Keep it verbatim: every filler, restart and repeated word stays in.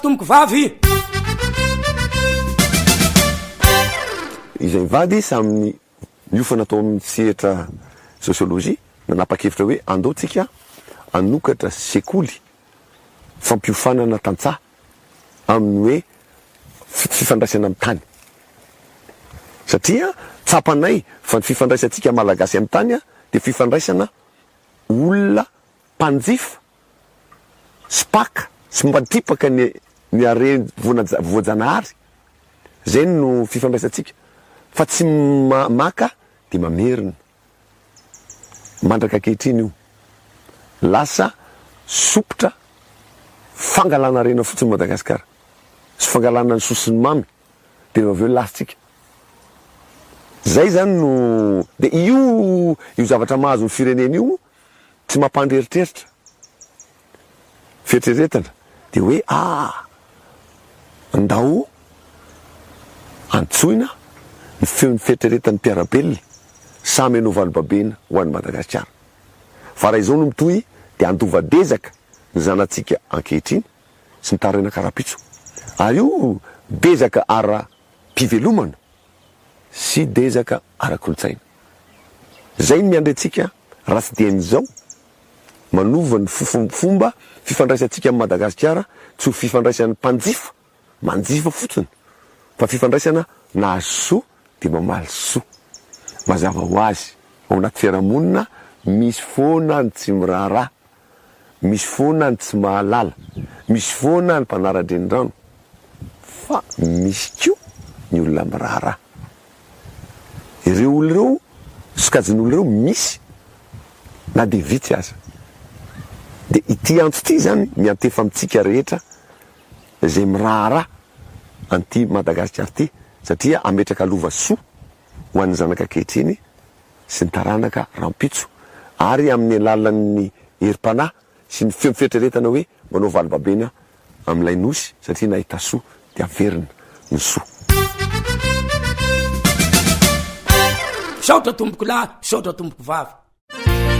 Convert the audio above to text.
tomboko vavy izay vady saminy miofana atao amin'ny sehatra sociologie nanapa-kevitra hoe andaotsika anokatra sekoly fampiofanana tantsaha amin'ny hoe fifandraisana amin'ny tany satria tsapanay fa ny fifandraisantsika malagasy amin'ny tany de fifandraisana olona mpanjifa spaka sy mbatipaka ny ny are voajanahary zay no fifandraisantsika fa tsy ma maka de mamerina mandraka kehitriny io lasa sopotra fangalana rena fotsiny Madagasikara sy fangalana ny sosiny mamy de aveo lasitsika zay zany no de io io zavatra mahazo ny firenena io tsy mampandreritreritra fieritreretana de hoe ah ndao antsoina ny feon'ny fieritreretan'ny mpiarabelona samy anao valobabena ho an'ny Madagasikara fa raha izao no mitohy de andovadezaka ny zanatsika ankehitriny sy ny taraina karapitso ary io bezaka ara mpivelomana sy dezaka ara-kolotsaina zay ny miandretsika raha tsy dian'izao manova ny fomba fifandraisantsika amin'ny Madagasikara tsy ho fifandraisan'ny mpanjifa manjifa fotsiny fa fifandraisana nahazo de mamaly soa mazava ho azy ao anaty fiarahamonina misy foana ny tsy miraharaha misy foana ny tsy mahalala misy foana ny mpanara-drenirano fa misy koa ny olona miraharaha ireo olo ireo sokajin'olo ireo misy na de vitsy aza de ity antso ty zany miantefa amitsika rehetra zay miraharaha anty Madagasikara ty satria ametraka lova soa ho an'ny zanaka kehitriny sy ny taranaka rampitso ary amin'ny alalan'ny herim-panahy sy ny feo fieritreretana hoe manao valobabena amin'ilay nosy satria nahita soa de averina ny soa saotra tomboko lahy saotra tomboko vavy